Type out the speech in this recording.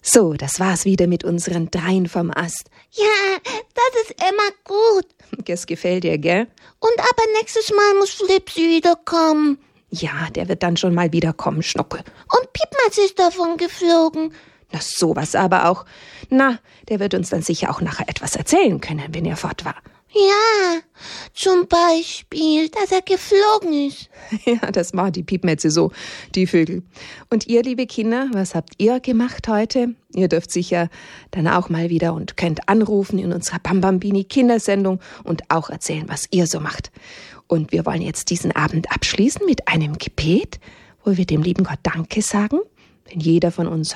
So, das war's wieder mit unseren Dreien vom Ast. Ja, das ist immer gut. Das gefällt dir, gell? Und aber nächstes Mal muss Flipsi wiederkommen. Ja, der wird dann schon mal wiederkommen, Schnuckel. Und Piepmatz ist davon geflogen. Na, sowas aber auch. Na, der wird uns dann sicher auch nachher etwas erzählen können, wenn er fort war. Ja, zum Beispiel, dass er geflogen ist. Ja, das war die Piepmätze so, die Vögel. Und ihr, liebe Kinder, was habt ihr gemacht heute? Ihr dürft sicher dann auch mal wieder und könnt anrufen in unserer Bambambini-Kindersendung und auch erzählen, was ihr so macht. Und wir wollen jetzt diesen Abend abschließen mit einem Gebet, wo wir dem lieben Gott Danke sagen, denn jeder von uns